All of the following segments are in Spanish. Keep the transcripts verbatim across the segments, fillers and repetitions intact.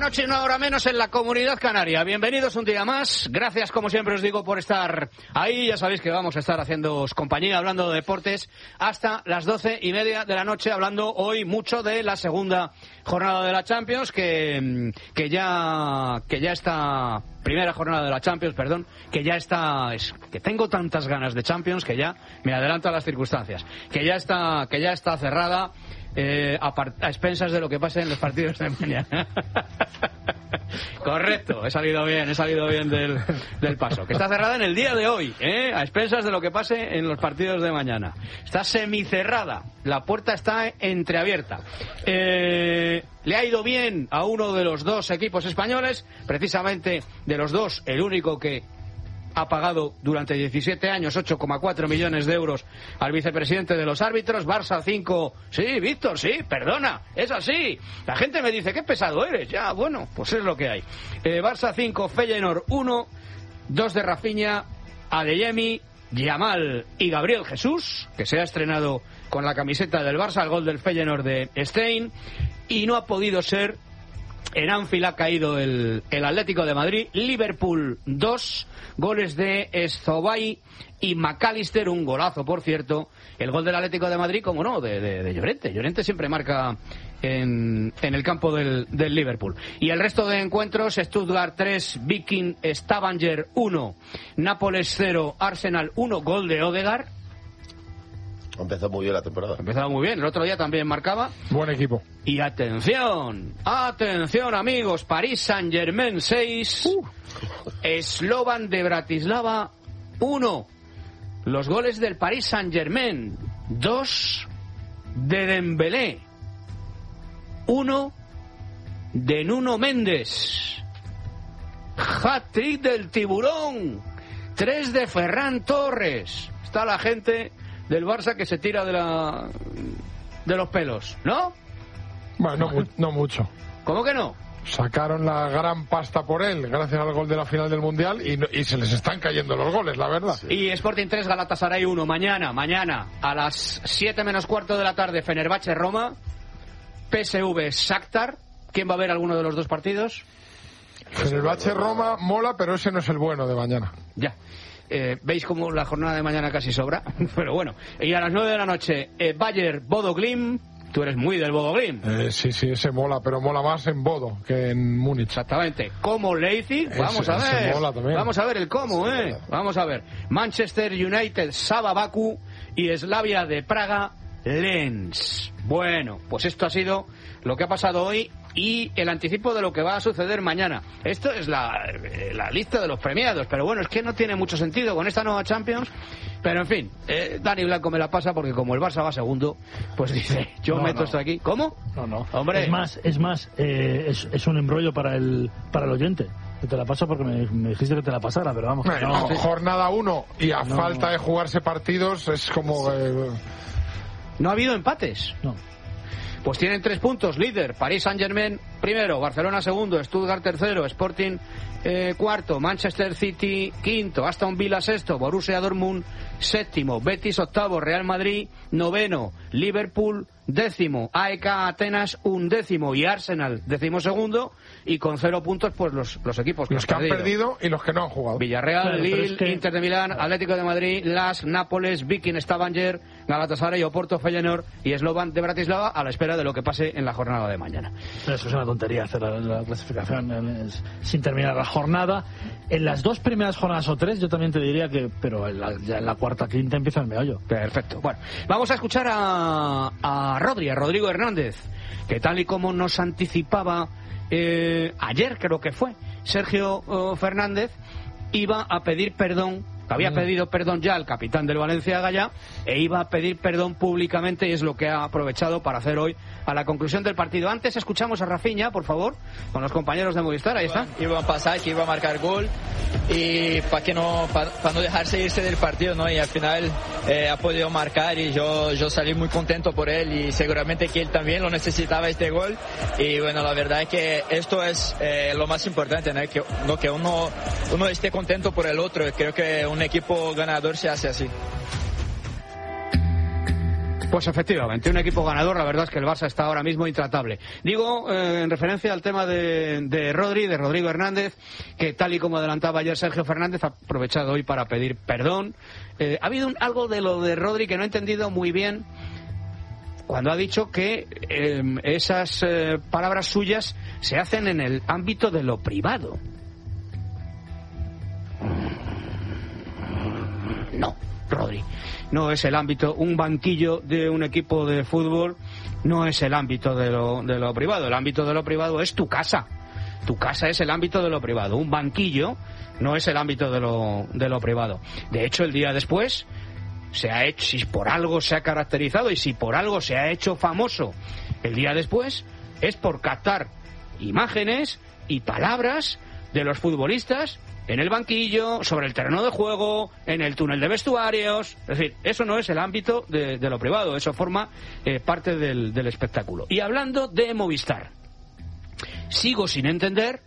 noche y una hora menos en la Comunidad Canaria. Bienvenidos un día más. Gracias, como siempre os digo, por estar ahí. Ya sabéis que vamos a estar haciéndoos compañía, hablando de deportes, hasta las doce y media de la noche, hablando hoy mucho de la segunda jornada de la Champions, que, que ya que ya está... Primera jornada de la Champions, perdón, que ya está... Es, que tengo tantas ganas de Champions que ya me adelanto a las circunstancias. Que ya está, que ya está cerrada... Eh, a, part- a expensas de lo que pase en los partidos de mañana. Correcto, he salido bien, he salido bien del, del paso. Que está cerrada en el día de hoy, ¿eh? A expensas de lo que pase en los partidos de mañana. Está semicerrada, la puerta está entreabierta. Eh, le ha ido bien a uno de los dos equipos españoles, precisamente de los dos, el único que ha pagado durante diecisiete años ocho coma cuatro millones de euros al vicepresidente de los árbitros. Barça cinco. Sí, Víctor, sí, perdona, es así. La gente me dice, qué pesado eres. Ya, bueno, pues es lo que hay. Eh, Barça cinco, Feyenoord uno, dos de Rafinha, Adeyemi, Yamal y Gabriel Jesús, que se ha estrenado con la camiseta del Barça, el gol del Feyenoord de Stein, y no ha podido ser. En Anfield ha caído el, el Atlético de Madrid. Liverpool dos, goles de Zobay y McAllister, un golazo, por cierto. El gol del Atlético de Madrid, como no, de, de, de Llorente. Llorente siempre marca en, en el campo del, del Liverpool. Y el resto de encuentros: Stuttgart tres, Viking Stavanger uno, Nápoles cero, Arsenal uno, gol de Odegaard. Empezó muy bien la temporada. Empezaba muy bien, el otro día también marcaba. Buen equipo. Y atención, atención amigos, París Saint-Germain seis, uh. Slovan de Bratislava uno. Los goles del París Saint-Germain, dos de Dembélé, uno de Nuno Méndez. Hat-trick del Tiburón, tres de Ferran Torres. Está la gente del Barça que se tira de la de los pelos, ¿no? Bueno, no, no mucho. ¿Cómo que no? Sacaron la gran pasta por él gracias al gol de la final del Mundial y, y se les están cayendo los goles, la verdad. Sí. Y Sporting tres, Galatasaray uno. Mañana, mañana a las siete menos cuarto de la tarde, Fenerbahce Roma, P S V Shakhtar. ¿Quién va a ver alguno de los dos partidos? Fenerbahce Roma mola, pero ese no es el bueno de mañana. Ya. Eh, veis cómo la jornada de mañana casi sobra, pero bueno. Y a las nueve de la noche, eh, Bayer Bodo Glimt. Tú eres muy del Bodo Glimt. Eh, sí, sí, ese mola, pero mola más en Bodo que en Múnich. Exactamente. Como Leipzig, vamos ese, a ver. Mola también. Vamos a ver el cómo, eh. Mola. Vamos a ver. Manchester United, Saba Baku y Slavia de Praga, Lens. Bueno, pues esto ha sido lo que ha pasado hoy y el anticipo de lo que va a suceder mañana. Esto es la, la lista de los premiados, pero bueno, es que no tiene mucho sentido con esta nueva Champions. Pero en fin, eh, Dani Blanco me la pasa porque como el Barça va segundo, pues dice, yo no, meto no. esto aquí. ¿Cómo? No, no. Hombre. Es más, es más, eh, es, es un embrollo para el para el oyente. Que te la paso porque me, me dijiste que te la pasara, pero vamos. Bueno, no, no, jornada uno y a no, falta de jugarse partidos es como... Eh... No ha habido empates. No. Pues tienen tres puntos, líder, París Saint-Germain primero, Barcelona segundo, Stuttgart tercero, Sporting eh, cuarto, Manchester City quinto, Aston Villa sexto, Borussia Dortmund séptimo, Betis octavo, Real Madrid noveno, Liverpool décimo, A E K Atenas undécimo y Arsenal décimo segundo, y con cero puntos pues los, los equipos que, los que han perdido. perdido y los que no han jugado. Villarreal, claro, Lille, es que... Inter de Milán, Atlético de Madrid, Lask, Nápoles, Viking Stavanger, Galatasaray, Oporto, Feyenoord y Slovan de Bratislava, a la espera de lo que pase en la jornada de mañana. Eso es una tontería, hacer la, la clasificación en, es, sin terminar la jornada. En las dos primeras jornadas o tres yo también te diría que, pero en la, ya en la cuarta, quinta empieza el meollo. Perfecto. Bueno, vamos a escuchar a, a Rodri, a Rodrigo Hernández, que tal y como nos anticipaba eh, ayer, creo que fue, Sergio uh, Fernández, iba a pedir perdón, había pedido perdón ya al capitán del Valencia Gallá, e iba a pedir perdón públicamente, y es lo que ha aprovechado para hacer hoy a la conclusión del partido. Antes escuchamos a Rafinha, por favor, con los compañeros de Movistar, ahí está. Iba a pasar, que iba a marcar gol, y para que no para, para no dejarse irse del partido, ¿no? Y al final eh, ha podido marcar, y yo, yo salí muy contento por él, y seguramente que él también lo necesitaba, este gol. Y bueno, la verdad es que esto es eh, lo más importante, ¿no? Que, no, que uno, uno esté contento por el otro. Creo que un equipo ganador se hace así. Pues efectivamente, un equipo ganador. La verdad es que el Barça está ahora mismo intratable. Digo, eh, en referencia al tema de, de Rodri, de Rodrigo Hernández, que tal y como adelantaba ayer Sergio Fernández, ha aprovechado hoy para pedir perdón. Eh, ha habido un, algo de lo de Rodri que no he entendido muy bien, cuando ha dicho que eh, esas eh, palabras suyas se hacen en el ámbito de lo privado. No, Rodri, no es el ámbito, un banquillo de un equipo de fútbol no es el ámbito de lo, de lo privado. El ámbito de lo privado es tu casa. Tu casa es el ámbito de lo privado. Un banquillo no es el ámbito de lo, de lo privado. De hecho, el día después se ha hecho, si por algo se ha caracterizado y si por algo se ha hecho famoso el día después, es por captar imágenes y palabras de los futbolistas en el banquillo, sobre el terreno de juego, en el túnel de vestuarios. Es decir, eso no es el ámbito de, de lo privado, eso forma eh, parte del, del espectáculo. Y hablando de Movistar, sigo sin entender.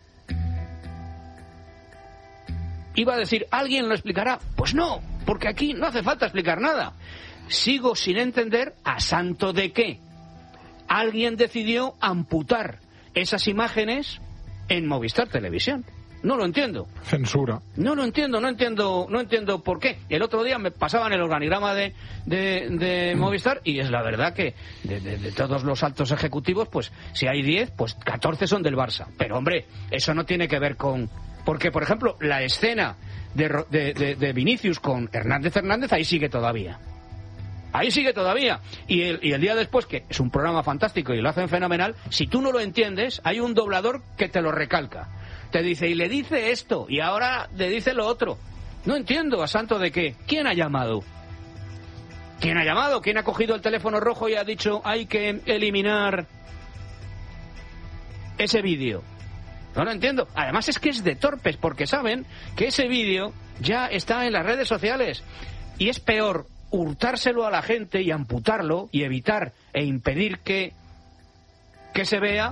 Iba a decir, ¿alguien lo explicará? Pues no, porque aquí no hace falta explicar nada. Sigo sin entender a santo de qué alguien decidió amputar esas imágenes en Movistar Televisión. No lo entiendo. Censura. No lo entiendo, no entiendo, no entiendo por qué. El otro día me pasaban el organigrama de, de, de Movistar y es la verdad que de, de, de todos los altos ejecutivos, pues si hay diez, pues catorce son del Barça. Pero hombre, eso no tiene que ver con... Porque, por ejemplo, la escena de, de, de, de Vinicius con Hernández Hernández, ahí sigue todavía. Ahí sigue todavía. Y el, y el día después, que es un programa fantástico y lo hacen fenomenal, si tú no lo entiendes, hay un doblador que te lo recalca. Te dice, y le dice esto, y ahora le dice lo otro. No entiendo, ¿a santo de qué? ¿Quién ha llamado? ¿Quién ha llamado? ¿Quién ha cogido el teléfono rojo y ha dicho, hay que eliminar ese vídeo? No lo entiendo. Además es que es de torpes, porque saben que ese vídeo ya está en las redes sociales. Y es peor hurtárselo a la gente y amputarlo y evitar e impedir que, que se vea,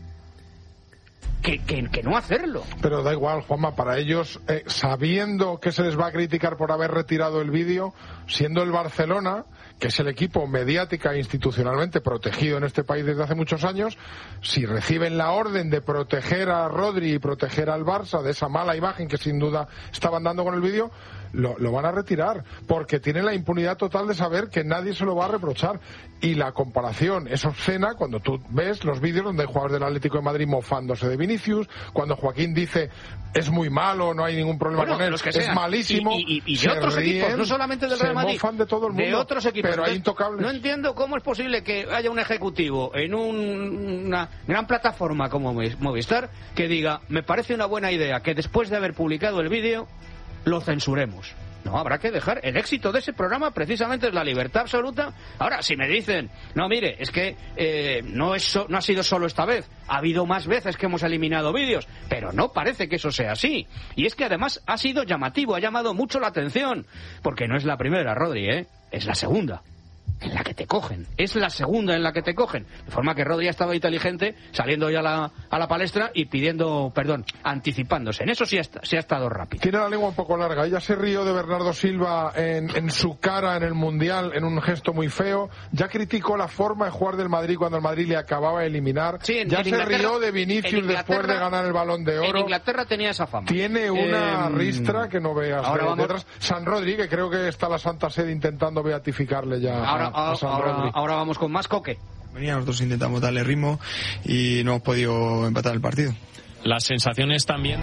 Que, que, que no hacerlo. Pero da igual, Juanma, para ellos, eh, sabiendo que se les va a criticar por haber retirado el vídeo, siendo el Barcelona, que es el equipo mediática e institucionalmente protegido en este país desde hace muchos años, si reciben la orden de proteger a Rodri y proteger al Barça de esa mala imagen que sin duda estaban dando con el vídeo, lo, lo van a retirar, porque tienen la impunidad total de saber que nadie se lo va a reprochar. Y la comparación es obscena cuando tú ves los vídeos donde hay jugadores del Atlético de Madrid mofándose de Vinicius, cuando Joaquín dice es muy malo, no hay ningún problema bueno, con él, los que es sean. malísimo, y, y, y se de otros ríen, equipos, no solamente del Real Madrid, se mofan de todo el mundo, de otros equipos, pero hay intocables. No entiendo cómo es posible que haya un ejecutivo en un, una gran plataforma como Movistar que diga, me parece una buena idea que después de haber publicado el vídeo lo censuremos. No, habrá que dejar. El éxito de ese programa precisamente es la libertad absoluta. Ahora, si me dicen, no, mire, es que eh, no, es so, no ha sido solo esta vez, ha habido más veces que hemos eliminado vídeos, pero no parece que eso sea así. Y es que además ha sido llamativo, ha llamado mucho la atención, porque no es la primera, Rodri, ¿eh? Es la segunda en la que te cogen. Es la segunda en la que te cogen. De forma que Rodri ha estado inteligente, saliendo ya a la, a la palestra y pidiendo perdón, anticipándose. En eso sí ha, sí ha estado rápido. Tiene la lengua un poco larga. Ella se rió de Bernardo Silva en, en su cara en el Mundial, en un gesto muy feo. Ya criticó la forma de jugar del Madrid cuando el Madrid le acababa de eliminar. Sí, en, ya en se rió de Vinicius después de ganar el Balón de Oro. En Inglaterra tenía esa fama. Tiene una eh, ristra que no veas. Ahora de, vamos... de atrás. San Rodri, que creo que está la Santa Sede intentando beatificarle ya ahora, a, a San ahora, Rodri. Ahora vamos con más Coque. Venía, nosotros intentamos darle ritmo y no hemos podido empatar el partido. Las sensaciones también...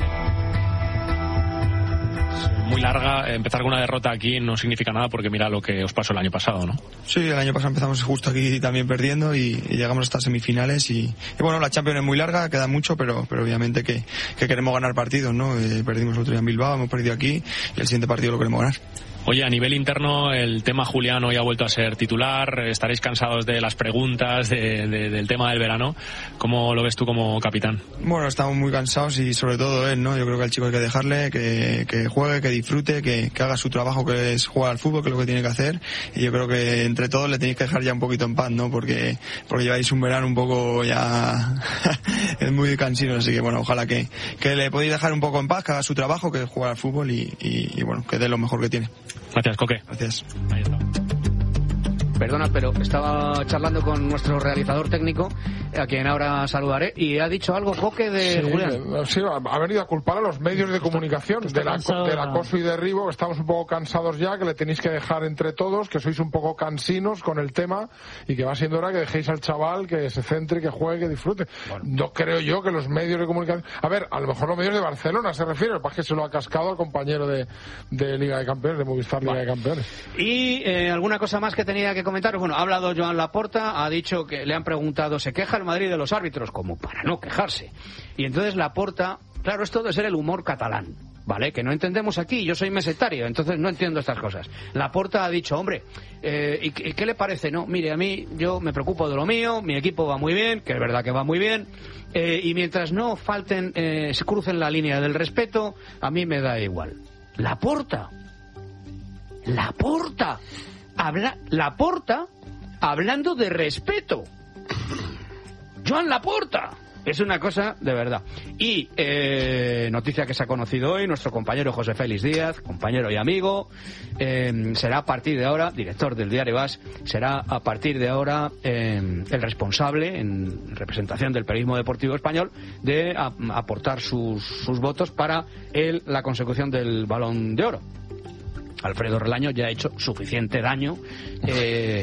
Muy larga, empezar con una derrota aquí no significa nada porque mira lo que os pasó el año pasado, ¿no? Sí, el año pasado empezamos justo aquí también perdiendo y, y llegamos hasta semifinales y, y bueno, la Champions es muy larga, queda mucho, pero, pero obviamente que, que queremos ganar partidos, ¿no? Eh, perdimos el otro día en Bilbao, hemos perdido aquí y el siguiente partido lo queremos ganar. Oye, a nivel interno, el tema Julián hoy ha vuelto a ser titular. Estaréis cansados de las preguntas, de, de, del tema del verano. ¿Cómo lo ves tú como capitán? Bueno, estamos muy cansados y sobre todo él, ¿no? Yo creo que al chico hay que dejarle que, que juegue, que disfrute, que, que haga su trabajo, que es jugar al fútbol, que es lo que tiene que hacer. Y yo creo que entre todos le tenéis que dejar ya un poquito en paz, ¿no? Porque, porque lleváis un verano un poco ya es muy cansino, así que bueno, ojalá que, que le podéis dejar un poco en paz, que haga su trabajo, que es jugar al fútbol y, y, y bueno, que dé lo mejor que tiene. Gracias, Coque. Gracias. Ahí está. perdona, pero estaba charlando con nuestro realizador técnico, a quien ahora saludaré, y ha dicho algo Coque de sí, Julián. Sí, ha venido a culpar a los medios de comunicación de la, del acoso y derribo, que estamos un poco cansados ya, que le tenéis que dejar entre todos, que sois un poco cansinos con el tema y que va siendo hora que dejéis al chaval que se centre, que juegue, que disfrute. Bueno. No creo yo que los medios de comunicación... A ver, a lo mejor los medios de Barcelona se refiere, lo que pasa es que se lo ha cascado al compañero de, de Liga de Campeones, de Movistar Liga bueno. de Campeones. Y eh, alguna cosa más que tenía que comentaros. Bueno, ha hablado Joan Laporta, ha dicho que le han preguntado, ¿se queja el Madrid de los árbitros? Como para no quejarse. Y entonces Laporta, claro, esto debe ser el humor catalán, ¿vale? Que no entendemos aquí, yo soy mesetario, entonces no entiendo estas cosas. Laporta ha dicho, hombre, eh, ¿y qué le parece? No, mire, a mí, yo me preocupo de lo mío, mi equipo va muy bien, que es verdad que va muy bien, eh, y mientras no falten, eh, se crucen la línea del respeto, a mí me da igual. Laporta, Laporta, habla, Laporta, hablando de respeto. Joan Laporta. Es una cosa de verdad. Y eh, noticia que se ha conocido hoy, nuestro compañero José Félix Díaz, compañero y amigo, eh, será a partir de ahora, director del Diario As, será a partir de ahora eh, el responsable, en representación del periodismo deportivo español, de a, aportar sus, sus votos para el, la consecución del Balón de Oro. Alfredo Relaño ya ha hecho suficiente daño eh,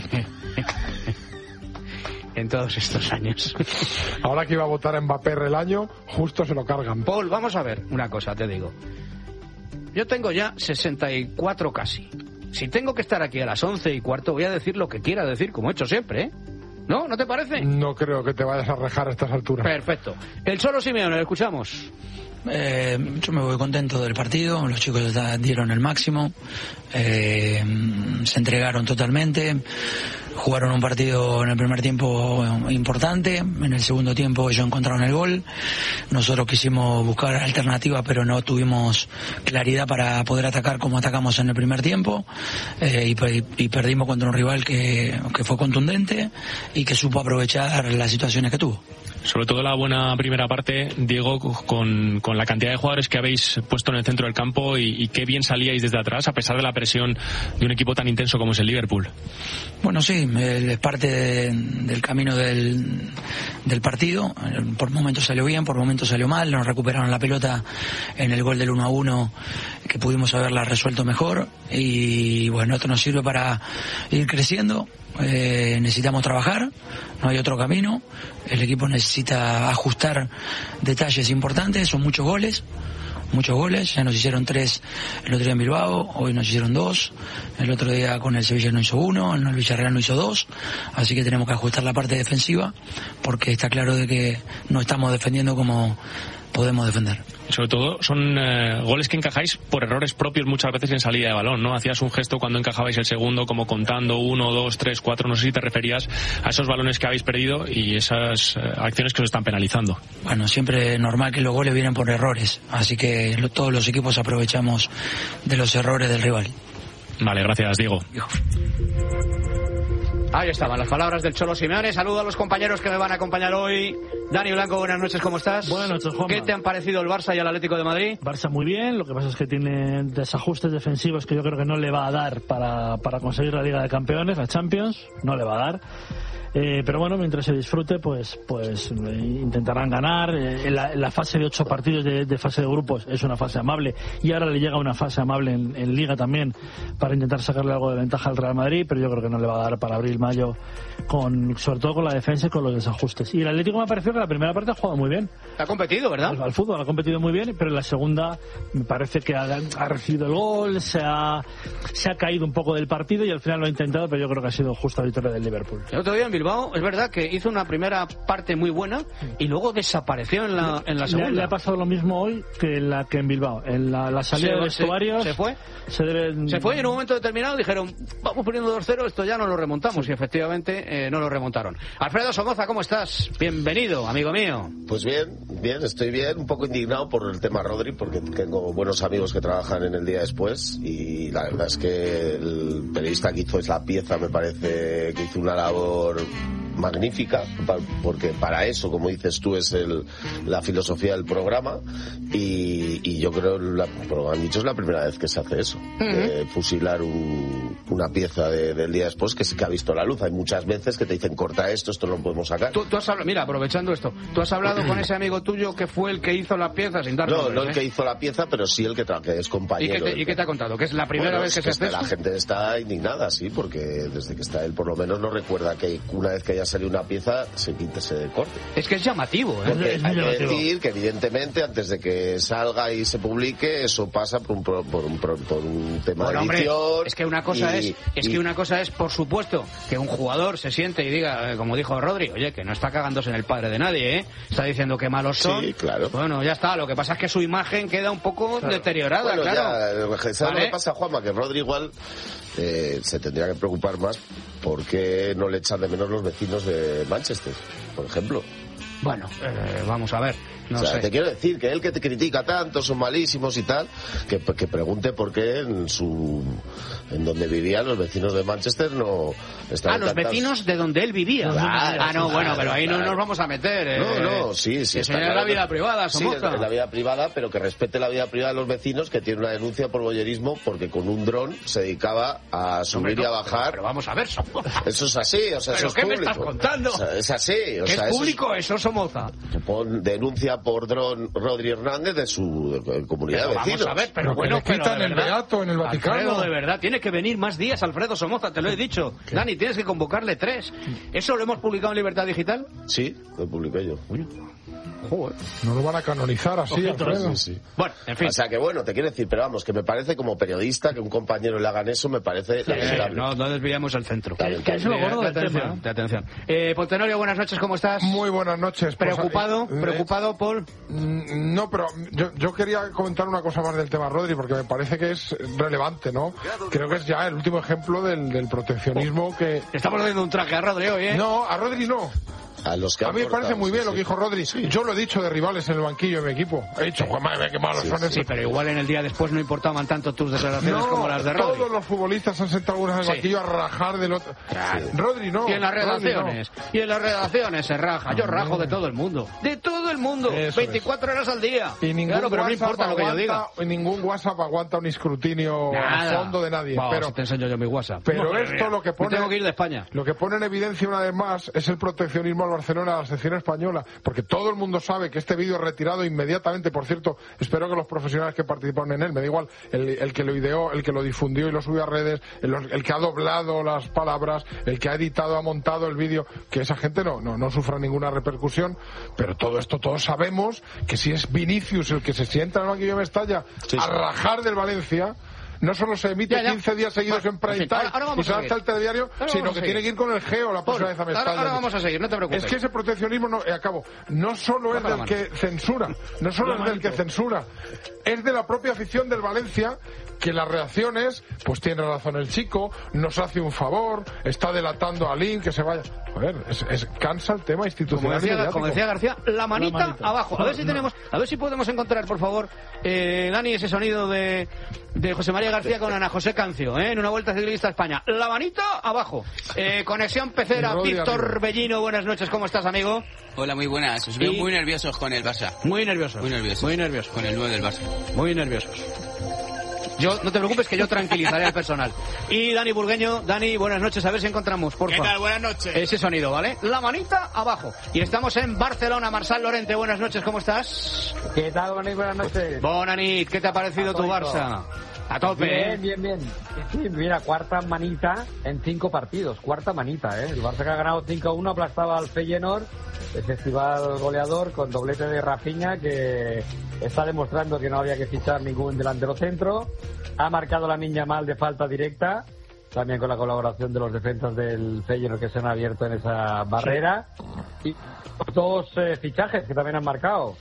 en todos estos años. Ahora que iba a votar a Mbappé Relaño, justo se lo cargan. Paul, vamos a ver una cosa, te digo. Yo tengo ya sesenta y cuatro casi. Si tengo que estar aquí a las once y cuarto, voy a decir lo que quiera decir, como he hecho siempre, ¿eh? ¿No? ¿No te parece? No creo que te vayas a rejar a estas alturas. Perfecto. El Cholo Simeone, lo escuchamos. Eh, yo me voy contento del partido, los chicos dieron el máximo, eh, se entregaron totalmente, jugaron un partido en el primer tiempo importante, en el segundo tiempo ellos encontraron el gol, nosotros quisimos buscar alternativas pero no tuvimos claridad para poder atacar como atacamos en el primer tiempo, eh, y, y perdimos contra un rival que, que fue contundente y que supo aprovechar las situaciones que tuvo. Sobre todo la buena primera parte, Diego, con, con la cantidad de jugadores que habéis puesto en el centro del campo y, y qué bien salíais desde atrás a pesar de la presión de un equipo tan intenso como es el Liverpool. Bueno, sí, es parte de, del camino del, del partido. Por momentos salió bien, por momentos salió mal. Nos recuperaron la pelota en el gol del uno a uno, que pudimos haberla resuelto mejor. Y bueno, esto nos sirve para ir creciendo. Eh, necesitamos trabajar, no hay otro camino. El equipo necesita ajustar detalles importantes, son muchos goles, muchos goles, ya nos hicieron tres el otro día en Bilbao, hoy nos hicieron dos, el otro día con el Sevilla no hizo uno, en el Villarreal no hizo dos, así que tenemos que ajustar la parte defensiva, porque está claro de que no estamos defendiendo como podemos defender. Sobre todo son eh, goles que encajáis por errores propios muchas veces en salida de balón, ¿no? Hacías un gesto cuando encajabais el segundo como contando uno, dos, tres, cuatro, no sé si te referías a esos balones que habéis perdido y esas eh, acciones que os están penalizando. Bueno, siempre es normal que los goles vienen por errores, así que lo, todos los equipos aprovechamos de los errores del rival. Vale, gracias, Diego. Ahí estaban las palabras del Cholo Simeone. Saludo a los compañeros que me van a acompañar hoy. Dani Blanco, buenas noches, ¿cómo estás? Buenas noches, Juanma. ¿Qué te han parecido el Barça y el Atlético de Madrid? Barça muy bien, lo que pasa es que tiene desajustes defensivos que yo creo que no le va a dar para, para conseguir la Liga de Campeones, la Champions, no le va a dar. Eh, pero bueno, mientras se disfrute, pues pues eh, intentarán ganar. Eh, en, la, en la fase de ocho partidos de, de fase de grupos es una fase amable y ahora le llega una fase amable en, en Liga también para intentar sacarle algo de ventaja al Real Madrid, pero yo creo que no le va a dar para abril-mayo, con sobre todo con la defensa y con los desajustes. Y el Atlético me ha parecido que la primera parte ha jugado muy bien. Ha competido, ¿verdad? Al, al fútbol ha competido muy bien, pero en la segunda me parece que ha, ha recibido el gol, se ha, se ha caído un poco del partido y al final lo ha intentado, pero yo creo que ha sido justa victoria del Liverpool. El otro día en Bilbao es verdad que hizo una primera parte muy buena y luego desapareció en la, en la segunda. Le, le ha pasado lo mismo hoy que en la que en Bilbao. En la, la salida se, de vestuarios. Se, se fue. Se, debe... se fue y en un momento determinado dijeron, vamos poniendo dos cero, esto ya no lo remontamos. Sí. Y efectivamente eh, no lo remontaron. Alfredo Somoza, ¿cómo estás? Bienvenido, amigo mío. Pues bien, bien, estoy bien. Un poco indignado por el tema Rodri, porque tengo buenos amigos que trabajan en el día después y la verdad es que el periodista que hizo esa pieza me parece que hizo una labor magnífica, porque para eso, como dices tú, es el, la filosofía del programa y, y yo creo, la, como han dicho, es la primera vez que se hace eso, uh-huh. de fusilar un, una pieza de, del día después que sí que ha visto la luz. Hay muchas veces que te dicen corta esto, esto no lo podemos sacar. Tú, tú has hablado, mira, aprovechando esto, ¿tú has hablado con ese amigo tuyo que fue el que hizo la pieza sin dar No, nombres, no el ¿eh? que hizo la pieza, pero sí el que, tra- que es ¿Y compañero. qué, te, ¿Y qué te ha contado? ¿Que es la primera Bueno, vez que, es se hace está- esto? La gente está indignada, sí, porque desde que está él por lo menos no recuerda que una vez que haya salido una pieza se quite ese corte. Es que es llamativo, ¿eh? Porque es muy hay que llamativo. decir que evidentemente antes de que salga y se publique eso pasa por un, pro- por un, pro- por un tema Bueno, de hombre, edición. es que una cosa y- es, es y- que una cosa es, por supuesto, que un jugador se siente y diga, eh, como dijo Rodri, oye, que no está cagándose en el padre de nadie, ¿eh? Está diciendo que malos son. Sí, claro. Bueno, ya está. Lo que pasa es que su imagen queda un poco deteriorada, Bueno, claro. ya, ¿sabes ¿Vale? lo que pasa, Juanma? Que Rodri igual eh, se tendría que preocupar más porque no le echan de menos los vecinos de Manchester, por ejemplo. Bueno, eh, vamos a ver. No o sea, sé. te quiero decir que él que te critica tanto, son malísimos y tal, que, que pregunte por qué en su en donde vivían los vecinos de Manchester no estaban Ah, los encantados. vecinos de donde él vivía. Claro, ah, no, claro, bueno, pero ahí no claro. nos vamos a meter. Eh. No, no, sí, sí. Que está sea claro la vida que- privada, Sí, Somoza. es la vida privada, pero que respete la vida privada de los vecinos, que tiene una denuncia por boyerismo porque con un dron se dedicaba a subir Hombre, no, y a bajar. Pero vamos a ver, Somoza. Eso es así, o sea, ¿Pero eso es qué me público. estás contando? O sea, es así, o ¿Es sea, eso público eso, Somoza? es- pon- denuncia por dron Rodri Hernández de su de- comunidad Pero de vamos vecinos. a ver, pero Lo que bueno, le quitan pero de el verdad. beato en el Vaticano. Alfredo, de verdad, tiene que venir más días, Alfredo Somoza, te lo he dicho. Dani, tienes que convocarle tres. ¿Eso lo hemos publicado en Libertad Digital? Sí, lo publiqué yo. Joder. No lo van a canonizar así, Ojito, Alfredo. Sí, sí. Bueno, en fin. O sea que bueno, te quiero decir, pero vamos, que me parece como periodista que un compañero le hagan eso, me parece Eh, lamentable. no, no desviamos el centro. Que- que es lo gordo de del atención, tema. de atención. Eh, Paul Tenorio, buenas noches, ¿cómo estás? Muy buenas noches. Pues, ¿Preocupado? eh, ¿Preocupado, Paul? Mm, No, pero yo, yo quería comentar una cosa más del tema Rodri, porque me parece que es relevante, ¿no? Creo que es ya el último ejemplo del, del proteccionismo que... Estamos haciendo un traje a Rodri hoy, ¿eh? No, a Rodri no. A los que A han mí me parece cortado, muy bien sí, lo que sí. dijo Rodri. Yo lo he dicho de rivales en el banquillo de mi equipo. He dicho, Juan, madre, qué malos son Sí, estos. pero igual en el día después no importaban tanto tus declaraciones No, como las de Rodri. todos los futbolistas han sentado algunas en el Sí. banquillo a rajar del otro. Claro. Rodri no. Y en las Rodri no. redacciones, y en las redacciones se raja. Yo rajo de todo el mundo. De todo el mundo. Eso veinticuatro horas al día. Y ningún Claro, pero no WhatsApp importa lo que yo diga. aguanta- y ningún WhatsApp aguanta un escrutinio Nada. a fondo de nadie. Vamos, pero si te enseño yo mi WhatsApp. pero Madre esto mía. lo que Me pone tengo que ir de España. lo que pone en evidencia una vez más es el proteccionismo al Barcelona, a la selección española, porque todo el mundo sabe que este vídeo es retirado inmediatamente. Por cierto, espero que los profesionales que participaron en él, me da igual el, el que lo ideó, el que lo difundió y lo subió a redes, el, el que ha doblado las palabras, el que ha editado, ha montado el vídeo, que esa gente no, no, no sufra ninguna repercusión. Pero todo esto, todos sabemos que si es Vinicius el que se sienta en el banquillo de Mestalla Sí, a sí. rajar del Valencia, no solo se emite Ya, ya. quince días seguidos Bueno, en prime en fin, time ahora- ahora y vamos se a lanza seguir. el telediario, Ahora sino vamos que a tiene seguir. que ir con el geo la próxima vez a ahora, Mestalla. ahora vamos a seguir, no te preocupes. Es que ese proteccionismo, no, eh, acabo, no solo es Baja la del mano. que censura, no solo es del que censura, es de la propia afición del Valencia, que las reacciones, pues tiene razón el chico, nos hace un favor, está delatando a Lin, que se vaya. Joder, es, es- cansa el tema Como institucional. y decía, mediático. como decía García, la manita, La manita. abajo. A ver si No. tenemos, a ver si podemos encontrar, por favor, eh, Dani, ese sonido de, de José María García con Ana José Cancio, ¿eh? En una vuelta ciclista a España. La manita abajo. Eh, conexión Pecera, Y Rodri Víctor arriba. Bellino, buenas noches, ¿cómo estás, amigo? Hola, muy buenas. Os veo Y- muy nerviosos con el Barça. Muy nervioso. Muy nerviosos. Muy nervioso. Con el nueve del Barça. Muy nerviosos. Yo, no te preocupes que yo tranquilizaré al personal. Y Dani Burgueño, Dani, buenas noches, a ver si encontramos, por favor. Buenas noches. Ese sonido, ¿vale? La manita abajo. Y estamos en Barcelona. Marsal Lorente, buenas noches, ¿cómo estás? ¿Qué tal, Bonnie? Buenas noches. Bonanit, ¿qué te ha parecido A tu tope. Barça? A tope, Bien, ¿eh? bien, bien. Sí, mira, cuarta manita en cinco partidos. Cuarta manita, ¿eh? El Barça que ha ganado cinco a uno aplastaba al Feyenoord, el festival goleador, con doblete de Rafinha, que está demostrando que no había que fichar ningún delantero centro. Ha marcado la niña mal de falta directa, también con la colaboración de los defensas del Feyenoord que se han abierto en esa barrera. Y dos eh, fichajes que también han marcado.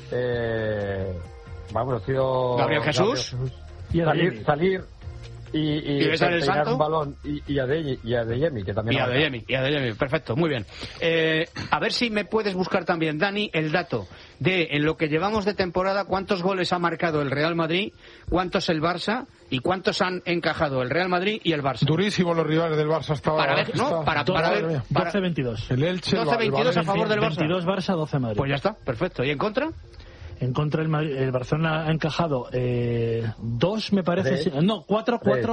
Eh, vamos, ha sido... Gabriel Jesús. Y a salir, Adeyemi. salir y, y, ¿Y besar el peinar santo? un balón y, y a De- y a Deyemi, que también Y ha a marcado. Deyemi, y a Deyemi, perfecto, muy bien. Eh, a ver si me puedes buscar también, Dani, el dato de, en lo que llevamos de temporada, cuántos goles ha marcado el Real Madrid, cuántos el Barça y cuántos han encajado el Real Madrid y el Barça. Durísimos los rivales del Barça hasta ahora. Para ver, ¿no? Está- Para, para Madre ver. mía. para- doce veintidós. El Elche, el doce veintidós a Valencia. favor del Barça. veintidós Barça, doce Madrid. Pues ya está, perfecto. ¿Y en contra? En contra el, Madrid- el Barcelona ha encajado eh, dos, me parece. Tres. sí. No, cuatro, cuatro.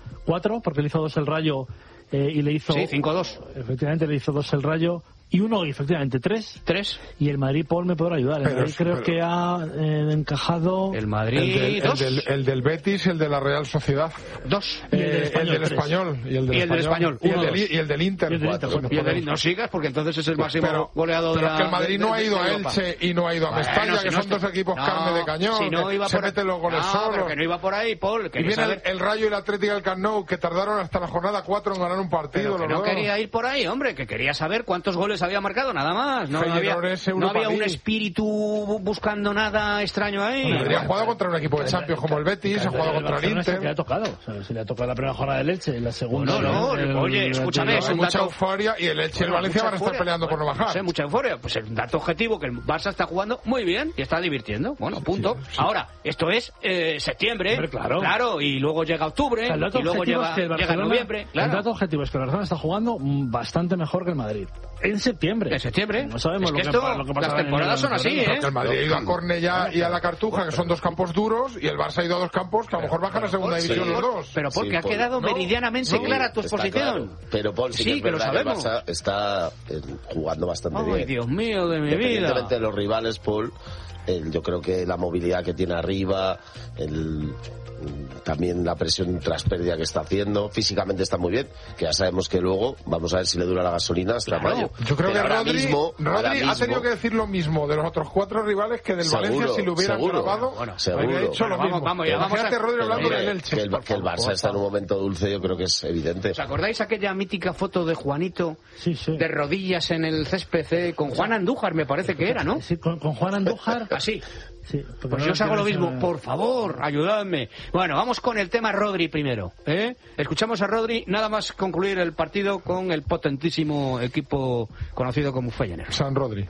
cuatro, porque le hizo dos el Rayo eh, y le hizo... Sí, cinco dos. Efectivamente, le hizo dos el Rayo y uno, efectivamente, tres. Tres. Y el Madrid, Paul, me podrá ayudar. El Pero, Madrid creo pero... que ha eh, encajado... El Madrid, el del, dos. El del, el del Betis, el de la Real Sociedad. Dos. Eh, el del Español. El del Español. Y el del, y el del Español. Y el Uno, del, dos. y el del Inter. Y el del Inter, cuatro. Y el del, no sigas, porque entonces es el máximo pero, goleador pero de la... es que el Madrid de, no ha de, ido de a Europa. Elche y no ha ido a Bueno, Mestalla, si que no son dos equipos no, carne de cañón. Si no iba se por... meten los goles no, solos. pero que no iba por ahí, Paul. Que Y viene saber... el, el Rayo y el Atlético del Camp Nou, que tardaron hasta la jornada cuatro en ganar un partido. Pero que los no dos. quería ir por ahí, hombre, que quería saber cuántos goles había marcado, nada más. No, no había, Feyenoord no había un League. espíritu buscando nada extraño ahí. El Madrid ha jugado contra un equipo de Champions como el Betis, ha jugado contra el Barcelona Inter. se le ha tocado, o sea, se le ha tocado la primera jornada del Elche y la segunda... No, no, el- oye, el- escúchame, el- es Hay un mucha dato- euforia y el Elche y el Bueno, Valencia mucha van a estar euforia. peleando por no Bueno, bajar. no sé, mucha euforia. Pues el dato objetivo, que el Barça está jugando muy bien y está divirtiendo. Bueno, punto. sí. Ahora, esto es eh, septiembre. Hombre, claro. Claro, y luego llega octubre, O sea, el dato y luego objetivo llega, es que el llega Barcelona, noviembre. Claro. el dato objetivo es que el Barcelona está jugando mm, bastante mejor que el Madrid. En septiembre. En septiembre. No sabemos Es que lo, que, esto, pa- lo que pasa las en temporadas enero, son así, en febrero. ¿eh? Porque el Madrid ha ido a Cornellá y a la Cartuja, que son dos campos duros, y el Barça ha ido a dos campos que a lo mejor bajan a segunda sí. división los dos. Pero porque Sí, ha Paul. quedado No, meridianamente no, clara tu Está exposición. claro. Pero Paul, sí, Sí, que es que lo verdad que el sabemos. Barça está eh, jugando bastante Ay, bien. Dios mío de mi vida. Independientemente de los rivales, Paul, el- yo creo que la movilidad que tiene arriba, el, también la presión tras pérdida que está haciendo, físicamente está muy bien, que ya sabemos que luego, vamos a ver si le dura la gasolina hasta Claro. mayo. Yo creo Pero que ahora Rodri, mismo, ahora Rodri ha mismo- tenido que decir lo mismo de los otros cuatro rivales que del Seguro, Valencia si lo hubieran seguro. clavado. Bueno, seguro. Habría dicho Bueno, lo vamos, mismo. vamos, ya vamos a- Imagínate Rodri hablando que, del Elche. que el, que el Barça está en un momento dulce, yo creo que es evidente. ¿Os acordáis aquella mítica foto de Juanito Sí, sí. de rodillas en el césped eh, con Juan Andújar, me parece que era, ¿no? Sí, con, con Juan Andújar. Así. Sí, porque Pues no yo os hago lo quiero mismo. ser- Por favor, ayudadme. Bueno, vamos con el tema Rodri primero. ¿eh? Escuchamos a Rodri nada más concluir el partido con el potentísimo equipo conocido como Feyenoord. San Rodri.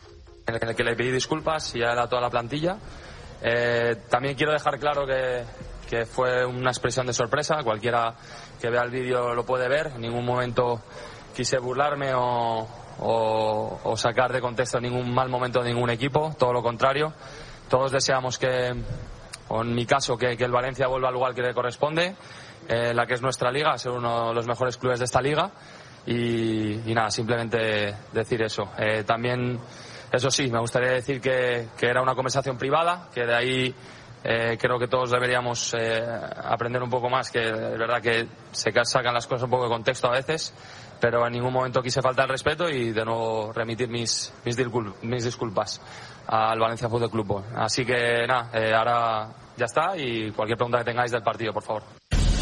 En el que le pedí disculpas y a toda la plantilla. Eh, también quiero dejar claro que, que fue una expresión de sorpresa. Cualquiera que vea el vídeo lo puede ver. En ningún momento quise burlarme o, o, o sacar de contexto ningún mal momento de ningún equipo. Todo lo contrario. Todos deseamos que, o en mi caso, que, que el Valencia vuelva al lugar que le corresponde, eh, la que es nuestra liga, ser uno de los mejores clubes de esta liga. Y, y nada, simplemente decir eso. Eh, también, eso sí, me gustaría decir que, que era una conversación privada, que de ahí eh, creo que todos deberíamos eh, aprender un poco más, que es verdad que se sacan las cosas un poco de contexto a veces, pero en ningún momento quise faltar el respeto y de nuevo remitir mis, mis, discul- mis disculpas al Valencia Fútbol Club. Así que nada, eh, ahora ya está y cualquier pregunta que tengáis del partido, por favor.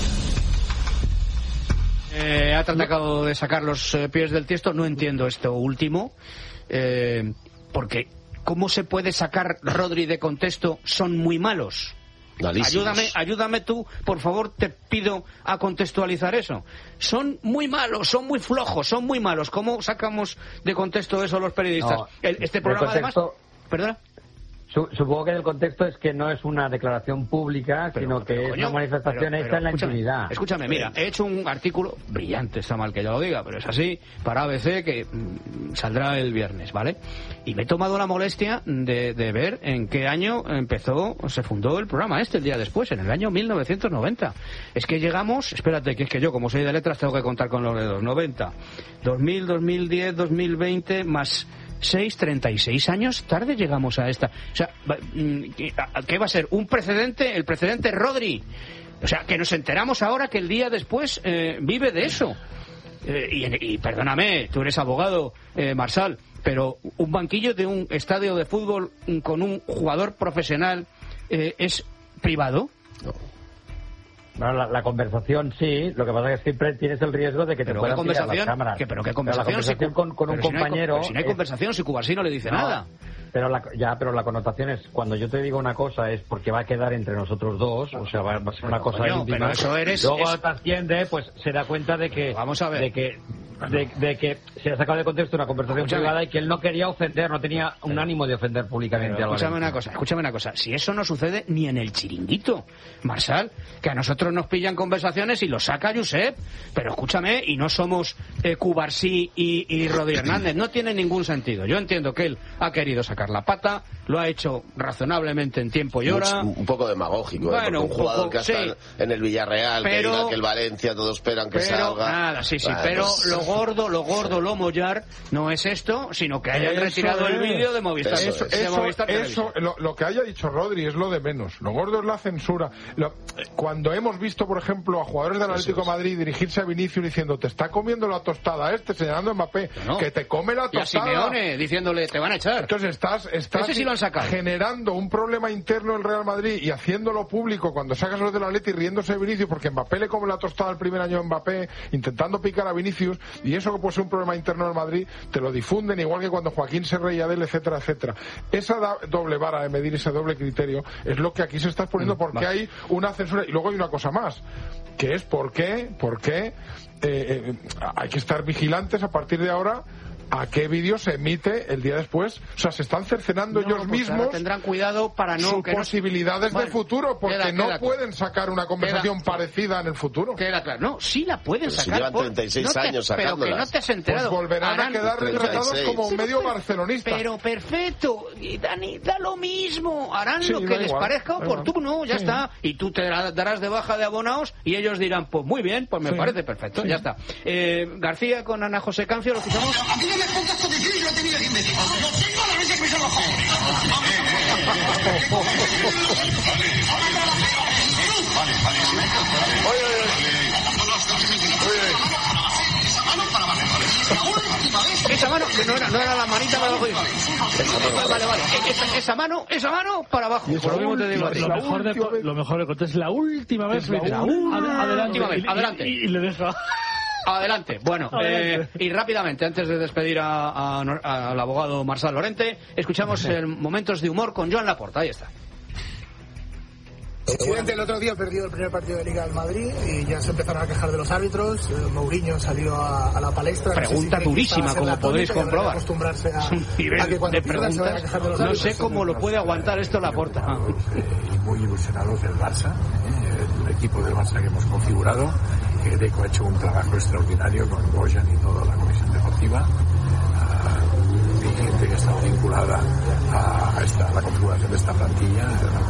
Eh, ha tratado de sacar los eh, pies del tiesto. No entiendo esto último. Eh, porque, ¿cómo se puede sacar Rodri de contexto? Son muy malos. Malísimos. Ayúdame, ayúdame tú, por favor, te pido a contextualizar eso. Son muy malos, son muy flojos, son muy malos. ¿Cómo sacamos de contexto eso los periodistas? No, El- este de programa, contexto- además... ¿Perdona? Su- supongo que el contexto es que no es una declaración pública, Pero, sino que pero, es coño, una manifestación pero, hecha pero, en la escúchame, intimidad. Escúchame, mira, he hecho un artículo brillante, está mal que yo lo diga, pero es así, para A B C, que mm, saldrá el viernes, ¿vale? Y me he tomado la molestia de, de ver en qué año empezó, se fundó el programa este, el día después, en el año mil novecientos noventa. Es que llegamos, espérate, que es que yo, como soy de letras, tengo que contar con los dedos, noventa, dos mil, dos mil diez, dos mil veinte, más... seis, treinta y seis años tarde llegamos a esta. O sea, va- mm, ¿qué a- qué va a ser? ¿Un precedente? ¿El precedente Rodri? O sea, que nos enteramos ahora que el día después eh, vive de eso. Eh, y, en- y perdóname, tú eres abogado, eh, Marsal, pero un banquillo de un estadio de fútbol mm, con un jugador profesional eh, es privado. Bueno, la, la conversación sí, lo que pasa es que siempre tienes el riesgo de que te Pero qué puedan tirar las conversación, cámaras. que, pero qué Pero la conversación, conversación si- con, con un pero si no hay co- compañero... pero si no hay es- conversación, si Cubarsí no le dice No, nada. Pero la, ya, pero la connotación es, cuando yo te digo una cosa es porque va a quedar entre nosotros dos, o sea, va, va a ser una Pero, cosa coño, íntima. pero eso eres- Luego es- trasciende, pues se da cuenta de que... Vamos a ver. De que, de, de que se ha sacado de contexto una conversación Escúchame. privada y que él no quería ofender, no tenía un ánimo de ofender públicamente Pero al escúchame Valencia. una cosa, escúchame una cosa. Si eso no sucede ni en el chiringuito, Marsal, que a nosotros nos pillan conversaciones y lo saca Josep. Pero escúchame, y no somos eh, Cubarsí y, y Rodri Hernández. No tiene ningún sentido. Yo entiendo que él ha querido sacar la pata, lo ha hecho razonablemente en tiempo y hora. Un, un poco demagógico, ¿eh? Bueno, Porque un jugador poco, que está sí. en el Villarreal, Pero- que diga que el Valencia, todos esperan que Pero salga. nada, sí, sí, Bueno, pero pues- lo gordo, lo gordo, lo mollar no es esto, sino que hayan Eso retirado el es. vídeo de Movistar. Eso, de eso, Movistar eso, lo, lo que haya dicho Rodri es lo de menos. Lo gordo es la censura. Lo- cuando hemos visto, por ejemplo, a jugadores del Atlético de Madrid dirigirse a Vinicius diciendo te está comiendo la tostada este, señalando a Mbappé, No. que te come la Y a tostada. Simeone diciéndole te van a echar. Entonces estás, estás Ese sí lo han sacado. generando un problema interno en Real Madrid y haciéndolo público cuando sacas los del Atleti riéndose de Vinicius porque Mbappé le come la tostada el primer año a Mbappé, intentando picar a Vinicius, y eso que puede ser un problema interno del Madrid, te lo difunden igual que cuando Joaquín se reía de él, etcétera, etcétera. Esa da- doble vara de medir, ese doble criterio, es lo que aquí se está exponiendo porque hay una censura. Y luego hay una cosa más, que es por qué, por qué eh, eh, hay que estar vigilantes a partir de ahora a qué vídeo se emite el día después. O sea, se están cercenando No, ellos pues ahora mismos tendrán cuidado para no sus que no- posibilidades Bueno, de futuro, porque queda- no queda claro. pueden sacar una conversación Queda- parecida en el futuro. Queda claro. No, sí la pueden Pero si sacar. llevan por- treinta y seis no te- años Pero que sacándolas. no te has Pues enterado. volverán Harán- a quedar treinta y retratados seis. como Pero medio per- barcelonistas. Pero perfecto. Y Dani, da lo mismo. Harán Sí, lo da que les igual, parezca da oportuno. igual. Ya Sí. está. Y tú te da- darás de baja de abonados y ellos dirán, pues muy bien, pues me Sí. parece perfecto. Sí. Ya está. Eh, García con Ana José Cancio, ¿lo escuchamos? A mí no me pongas todo difícil, lo he tenido que investigar. Lo tengo a la vez que me se lo Esa mano, que no era, no era la manita para abajo. Vale, vale. Esa, esa mano, esa mano para abajo. Por lo mismo te digo a ti. Lo mejor de, co- lo mejor de Cote es la última vez. Es la dice, última "Ad- adelante, vez, y- y- adelante. Y, y le deja. Adelante. Bueno, Adelante. eh, y rápidamente, antes de despedir a- a- a- al abogado Marsal Lorente, escuchamos el Momentos de Humor con Joan Laporta. Ahí está. El presidente el otro día perdió el primer partido de Liga del Madrid y ya se empezaron a quejar de los árbitros. Eh, Mourinho salió a, a la palestra. Pregunta No sé si cree que durísima, esta va a ser como la podéis tónica y habrá que comprobar. acostumbrarse a, Es un nivel a que cuando de pierdan se vayan a preguntas. quejar de los No árbitros. sé cómo lo puede aguantar esto Laporta. Y muy ilusionados del Barça, ¿eh? El equipo del Barça que hemos configurado, que Deco ha hecho un trabajo extraordinario con Bojan y toda la comisión deportiva, uh, y gente que ha estado vinculada a, a, esta, a la configuración de esta plantilla,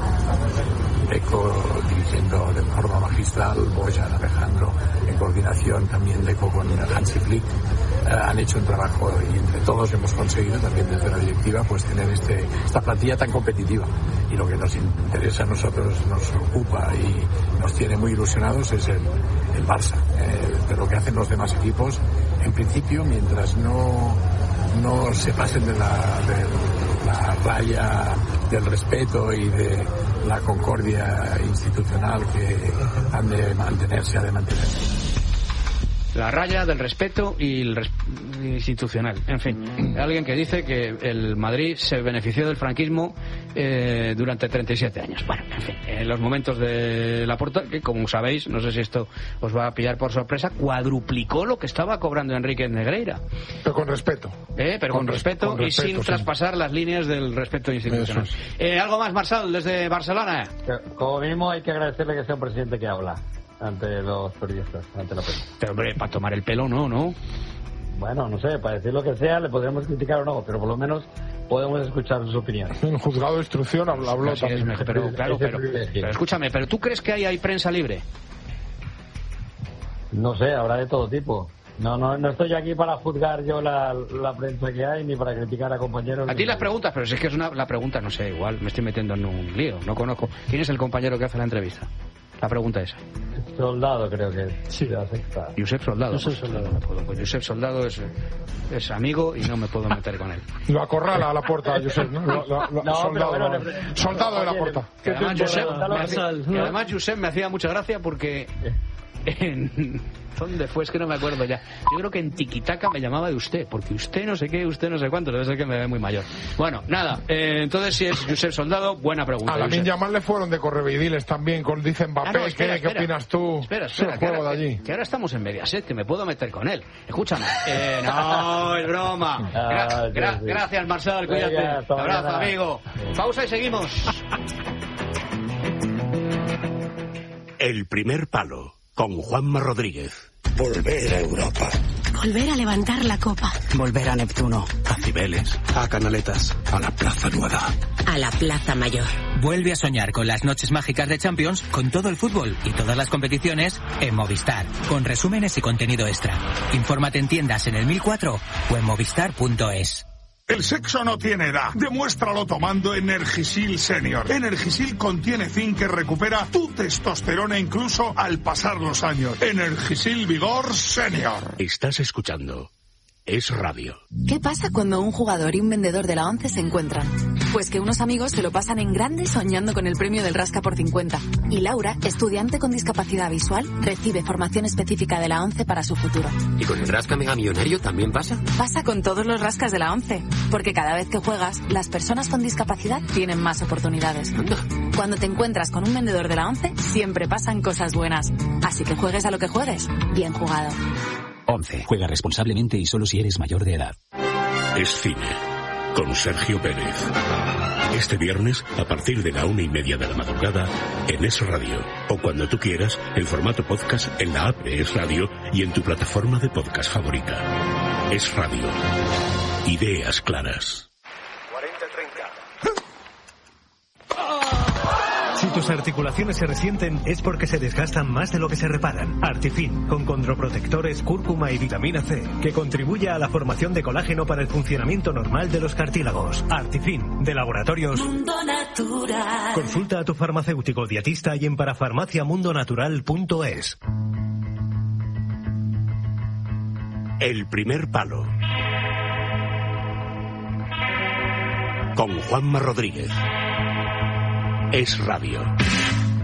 Deco dirigiendo de forma magistral, Bojan, Alejandro, en coordinación también Deco con Hansi Flick, uh, han hecho un trabajo y entre todos hemos conseguido también desde la directiva pues tener este, esta plantilla tan competitiva. Y lo que nos interesa a nosotros, nos ocupa y nos tiene muy ilusionados es el, el Barça. Eh, de lo que hacen los demás equipos, en principio, mientras no, no se pasen de la, de la raya del respeto y de la concordia institucional que han de mantenerse, ha de mantenerse. La raya del respeto y el res- institucional. En fin, alguien que dice que el Madrid se benefició del franquismo eh, durante treinta y siete años. Bueno, en fin, en los momentos de Laporta, que como sabéis, no sé si esto os va a pillar por sorpresa, cuadruplicó lo que estaba cobrando Enrique Negreira. Pero con respeto. Eh, pero con, Con res- respeto, con y respeto, sin sí. traspasar las líneas del respeto institucional. Eso Eh, ¿Algo más, Marsal, desde Barcelona? Que, Como mínimo hay que agradecerle que sea un presidente que habla ante los periodistas, ante la prensa. Pero hombre, para tomar el pelo no, ¿no? Bueno, no sé, para decir lo que sea, le podremos criticar o no, pero por lo menos podemos escuchar sus opiniones. En juzgado de instrucción habló, habló Así es, también. me- pero, claro, Ese pero, privilegio. pero escúchame, ¿pero tú crees que ahí hay prensa libre? No sé, habrá de todo tipo. No, no, no estoy aquí para juzgar yo la, la prensa que hay ni para criticar a compañeros. A ti las preguntas, pero si es que es una, la pregunta, no sé, igual me estoy metiendo en un lío, no conozco. ¿Quién es el compañero que hace la entrevista? La pregunta es. Soldado, creo que Sí. la sexta. Josep Soldado. Josep pues, Soldado. no me puedo, pues Josep Soldado es, es amigo y no me puedo meter con él. Lo acorrala a la puerta, Josep, ¿no? Lo- lo- lo- No, soldado, pero bueno, ¿no? le- soldado de la Oye, puerta. Que además, Josep, temporada, me hacía, Marsal, que ¿no? además Josep me hacía mucha gracia porque en... ¿Dónde fue? Es que no me acuerdo ya. Yo creo que en Tiquitaca me llamaba de usted, porque usted no sé qué, usted no sé cuánto, debe ser que me ve muy mayor. Bueno, nada, eh, entonces si es Josep Soldado, buena pregunta. A Lamine Yamal le fueron de correveidiles también, con dice Mbappé. Ah, no, espera, ¿qué, espera. ¿Qué opinas tú? Espera, espera, el que juego ahora, de allí. que ahora estamos en Mediaset, que me puedo meter con él. Escúchame. Eh, no, es broma. Gra- Ah, gra- sí, sí. Gracias, Marcel, cuídate. Venga, hasta Un abrazo, mañana. amigo. Pausa y seguimos. El primer palo, con Juanma Rodríguez. Volver a Europa. Volver a levantar la copa. Volver a Neptuno. A Cibeles. A Canaletas. A la Plaza Nueva. A la Plaza Mayor. Vuelve a soñar con las noches mágicas de Champions, con todo el fútbol y todas las competiciones en Movistar, con resúmenes y contenido extra. Infórmate en tiendas en el mil cuatro o en movistar punto es. El sexo no tiene edad. Demuéstralo tomando Energisil Senior. Energisil contiene zinc que recupera tu testosterona incluso al pasar los años. Energisil Vigor Senior. Estás escuchando Es Radio. ¿Qué pasa cuando un jugador y un vendedor de la ONCE se encuentran? Pues que unos amigos se lo pasan en grande soñando con el premio del Rasca por cincuenta. Y Laura, estudiante con discapacidad visual, recibe formación específica de la ONCE para su futuro. ¿Y con el Rasca Mega Millonario también pasa? Pasa con todos los rascas de la ONCE, porque cada vez que juegas, las personas con discapacidad tienen más oportunidades. Anda. Cuando te encuentras con un vendedor de la ONCE, siempre pasan cosas buenas. Así que juegues a lo que juegues, bien jugado. ONCE. Juega responsablemente y solo si eres mayor de edad. Es cine. Con Sergio Pérez. Este viernes, a partir de la una y media de la madrugada, en Es Radio. O cuando tú quieras, en formato podcast en la app de Es Radio y en tu plataforma de podcast favorita. Es Radio. Ideas claras. Si tus articulaciones se resienten es porque se desgastan más de lo que se reparan. Artifin, con condroprotectores, cúrcuma y vitamina C, que contribuye a la formación de colágeno para el funcionamiento normal de los cartílagos. Artifin, de Laboratorios Mundo Natural. Consulta a tu farmacéutico dietista y en parafarmaciamundonatural punto es. El primer palo. Con Juanma Rodríguez. Es Radio.